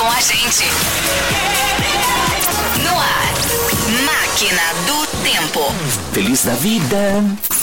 com a gente. No ar, Máquina do Tempo. Feliz da vida.